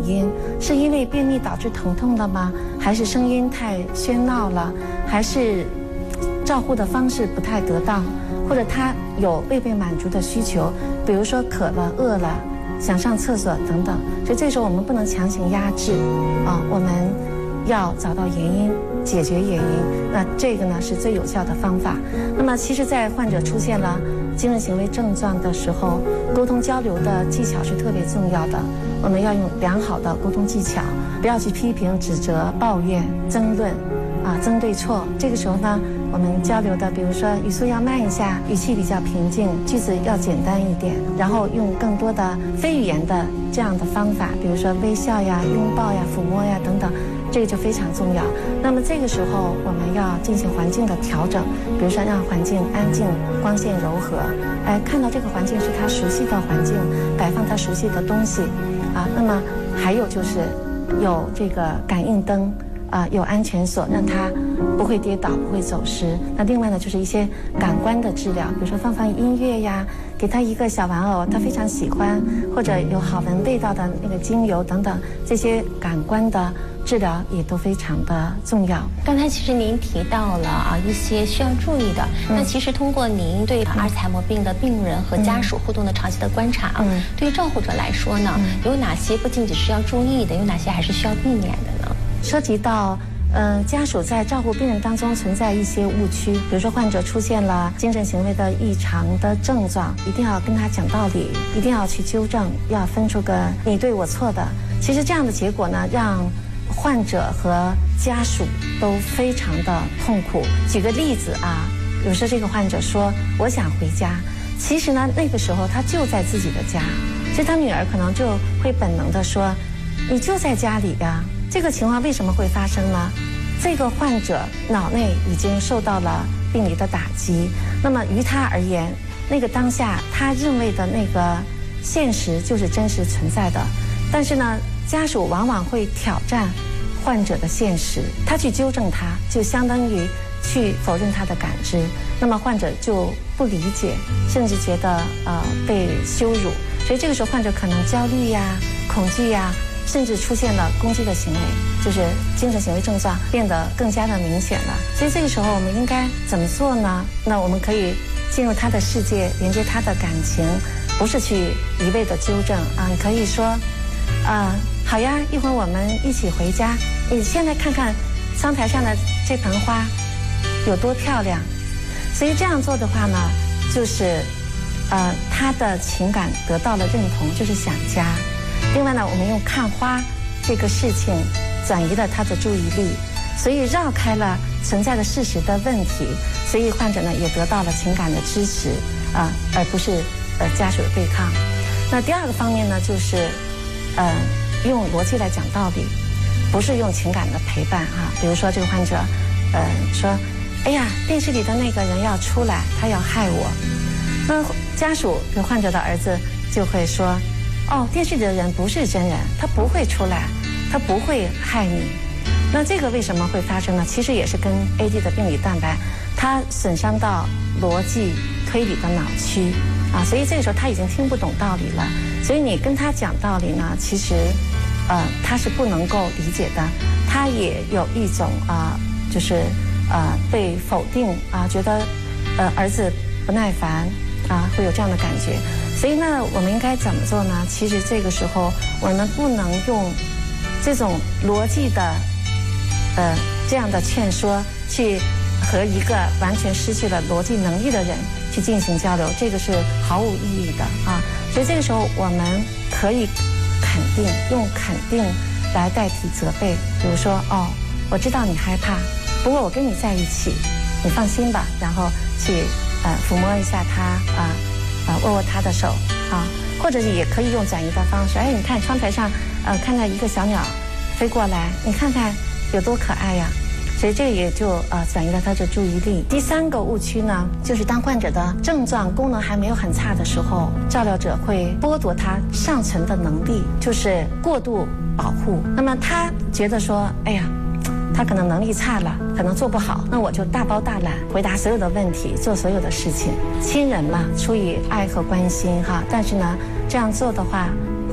因，是因为便秘导致疼痛的吗？还是声音太喧闹了？还是照护的方式不太得当？或者他有未被满足的需求，比如说渴了、饿了、想上厕所等等。所以这时候我们不能强行压制啊，我们要找到原因，解决原因。那这个呢是最有效的方法。那么其实在患者出现了精神行为症状的时候，沟通交流的技巧是特别重要的。我们要用良好的沟通技巧，不要去批评、指责、抱怨、争论啊，争对错。这个时候呢，我们交流的，比如说语速要慢一下，语气比较平静，句子要简单一点，然后用更多的非语言的这样的方法，比如说微笑呀、拥抱呀、抚摸呀等等，这个就非常重要。那么这个时候我们要进行环境的调整，比如说让环境安静、光线柔和，看到这个环境是他熟悉的环境，摆放他熟悉的东西啊。那么还有就是有这个感应灯。有安全锁，让他不会跌倒，不会走失。那另外呢，就是一些感官的治疗，比如说放音乐呀，给他一个小玩偶，他非常喜欢，或者有好闻味道的那个精油等等，这些感官的治疗也都非常的重要。 刚才其实您提到了一些需要注意的。那其实通过您对阿尔茨海默病的病人和家属互动的长期的观察对于照护者来说呢，有哪些不仅仅是要注意的，有哪些还是需要避免的呢？ 涉及到家属在照顾病人当中存在一些误区，比如说患者出现了精神行为的异常的症状，一定要跟他讲道理，一定要去纠正，要分出个你对我错的。其实这样的结果呢，让患者和家属都非常的痛苦。举个例子啊，比如说这个患者说我想回家，其实呢那个时候他就在自己的家，所以他女儿可能就会本能的说你就在家里呀。这个情况为什么会发生呢？这个患者脑内已经受到了病理的打击，那么于他而言，那个当下他认为的那个现实就是真实存在的，但是呢，家属往往会挑战患者的现实，他去纠正他，就相当于去否认他的感知，那么患者就不理解，甚至觉得被羞辱，所以这个时候患者可能焦虑呀、恐惧呀。甚至出现了攻击的行为，就是精神行为症状变得更加的明显了。所以这个时候我们应该怎么做呢？那我们可以进入他的世界，连接他的感情，不是去一味的纠正啊。你可以说，好呀，一会儿我们一起回家。你现在看看窗台上的这盆花有多漂亮。所以这样做的话呢，就是他的情感得到了认同，就是想家。另外呢，我们用看花这个事情转移了他的注意力，所以绕开了存在的事实的问题，所以患者呢也得到了情感的支持而不是家属的对抗。那第二个方面呢，就是用逻辑来讲道理，不是用情感的陪伴比如说这个患者说，哎呀，电视里的那个人要出来，他要害我。那家属比如患者的儿子就会说，电视里的人不是真人，他不会出来，他不会害你。那这个为什么会发生呢？其实也是跟 AD 的病理蛋白，它损伤到逻辑推理的脑区所以这个时候他已经听不懂道理了。所以你跟他讲道理呢，其实他是不能够理解的，他也有一种就是被否定觉得儿子不耐烦会有这样的感觉。所以呢，我们应该怎么做呢？其实这个时候我们不能用这种逻辑的这样的劝说去和一个完全失去了逻辑能力的人去进行交流，这个是毫无意义的所以这个时候我们可以肯定，用肯定来代替责备。比如说我知道你害怕，不过我跟你在一起，你放心吧，然后去抚摸一下他握握他的手或者也可以用转移的方式。你看窗台上看到一个小鸟飞过来，你看看有多可爱呀。所以这也就转移了他的注意力。第三个误区呢，就是当患者的症状功能还没有很差的时候，照料者会剥夺他尚存的能力，就是过度保护。那么他觉得说，哎呀，他可能能力差了，可能做不好，那我就大包大揽回答所有的问题，做所有的事情。亲人嘛，出于爱和关心但是呢，这样做的话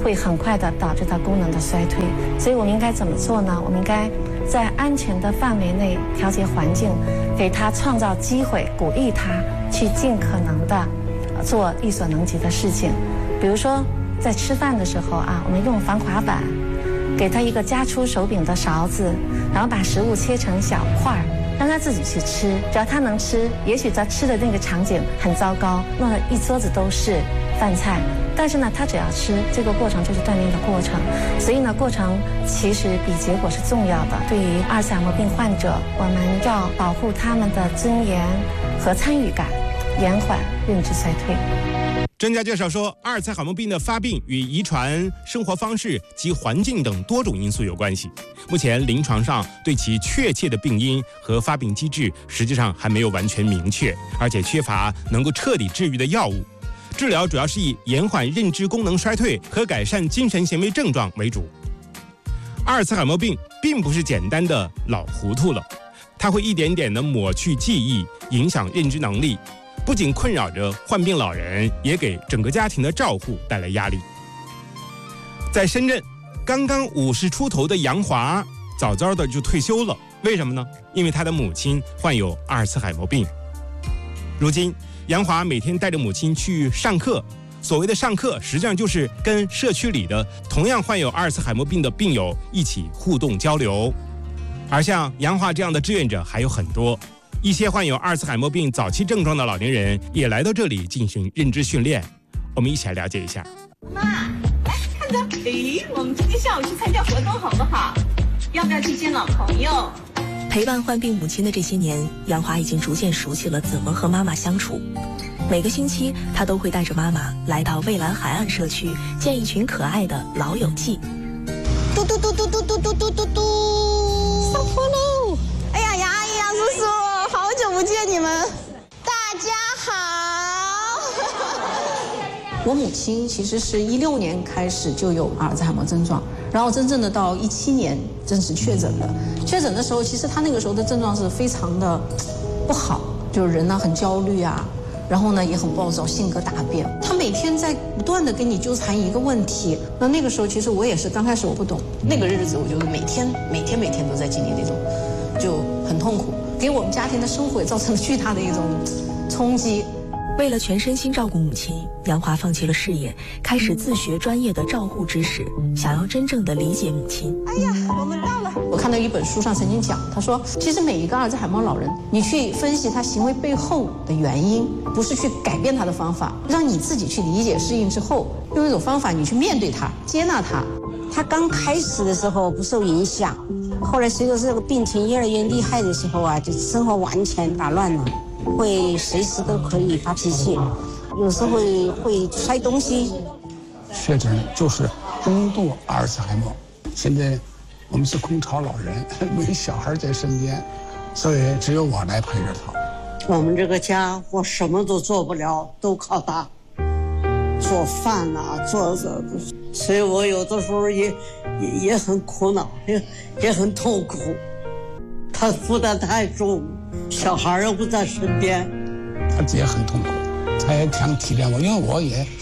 会很快的导致它功能的衰退。所以我们应该怎么做呢？我们应该在安全的范围内调节环境，给他创造机会，鼓励他去尽可能的做力所能及的事情。比如说在吃饭的时候啊，我们用防滑板，给他一个夹出手柄的勺子，然后把食物切成小块儿，让他自己去吃。只要他能吃，也许他吃的那个场景很糟糕，弄得一桌子都是饭菜，但是呢，他只要吃，这个过程就是锻炼的过程。所以呢，过程其实比结果是重要的。对于阿尔茨海默病患者，我们要保护他们的尊严和参与感，延缓认知衰退。 专家介绍说，阿尔茨海默病的发病与遗传、生活方式及环境等多种因素有关系。目前临床上对其确切的病因和发病机制实际上还没有完全明确，而且缺乏能够彻底治愈的药物。治疗主要是以延缓认知功能衰退和改善精神行为症状为主。阿尔茨海默病并不是简单的老糊涂了，它会一点点地抹去记忆，影响认知能力。不仅困扰着患病老人，也给整个家庭的照护带来压力。在深圳，刚刚50出头的杨华早早的就退休了，为什么呢？因为他的母亲患有阿尔茨海默病。如今，杨华每天带着母亲去上课，所谓的上课，实际上就是跟社区里的同样患有阿尔茨海默病的病友一起互动交流。而像杨华这样的志愿者还有很多。一些患有阿尔茨海默病早期症状的老年人也来到这里进行认知训练，我们一起来了解一下。 妈，来看着，我们今天下午去参加活动好不好？要不要去见老朋友？ 陪伴患病母亲的这些年，杨华已经逐渐熟悉了怎么和妈妈相处。每个星期，他都会带着妈妈来到蔚蓝海岸社区，见一群可爱的老友记。 嘟嘟嘟嘟嘟嘟嘟嘟嘟嘟，上坡喽！哎呀，杨阿姨、杨叔叔。好久不见你们，大家好。 我母亲其实是16年开始就有阿尔茨海默症状，然后真正的到17年正式确诊的。确诊的时候，其实她那个时候的症状是非常的不好，就是人呢很焦虑啊，然后呢也很暴躁，性格大变。她每天在不断的跟你纠缠一个问题。那个时候其实我也是刚开始我不懂，那个日子我就是每天都在经历那种，就很痛苦。给我们家庭的生活也造成了巨大的一种冲击。 为了全身心照顾母亲，杨华放弃了事业，开始自学专业的照护知识，想要真正的理解母亲。 哎呀，我们到了。 我看到一本书上曾经讲，他说，其实每一个阿尔茨海默老人，你去分析他行为背后的原因，不是去改变他的方法，让你自己去理解适应之后，用一种方法你去面对他，接纳他。 他刚开始的时候不受影响，后来随着这个病情越来越厉害的时候啊，就生活完全打乱了，会随时都可以发脾气，有时候会摔东西。 确诊就是中度阿尔茨海默，现在我们是空巢老人，没小孩在身边，所以只有我来陪着他。 我们这个家我什么都做不了，都靠他做饭啊，做着，所以我有的时候也很苦恼，也很痛苦。他负担太重，小孩又不在身边， 他也很痛苦，他也想体谅我，因为我也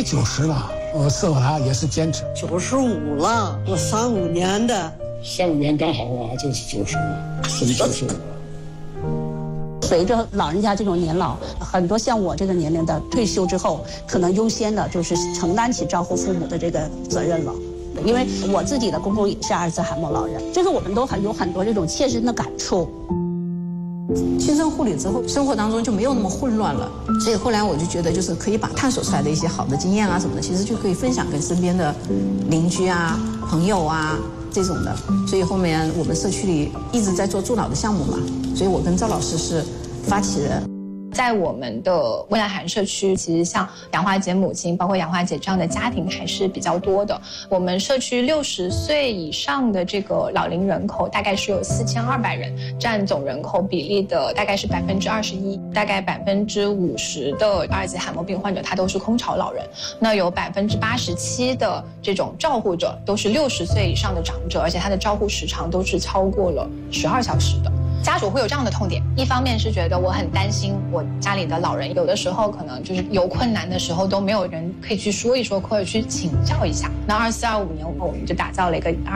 90了，我伺候他也是坚持。 95了，我35年的 ，35年刚好啊，就是90了，是95。 随着老人家这种年老，很多像我这个年龄的退休之后，可能优先的就是承担起照顾父母的这个责任了。因为我自己的公公也是阿尔茨海默老人，这个我们都有很多这种切身的感触。 亲身护理之后，生活当中就没有那么混乱了，所以后来我就觉得，就是可以把探索出来的一些好的经验啊什么的，其实就可以分享给身边的邻居啊、朋友啊这种的。所以后面我们社区里一直在做助老的项目嘛，所以我跟赵老师是发起人。 在我们的蔚蓝海岸社区，其实像杨华姐母亲，包括杨华姐这样的家庭还是比较多的。我们社区60岁以上的这个老龄人口大概是有4200人，占总人口比例的大概是21%，大概50%的阿尔茨海默病患者他都是空巢老人，那有87%的这种照护者都是60岁以上的长者，而且他的照护时长都是超过了12小时的。 家属会有这样的痛点，一方面是觉得我很担心我家里的老人，有的时候可能就是有困难的时候都没有人可以去说一说，或者去请教一下。那2425年我们就打造了一个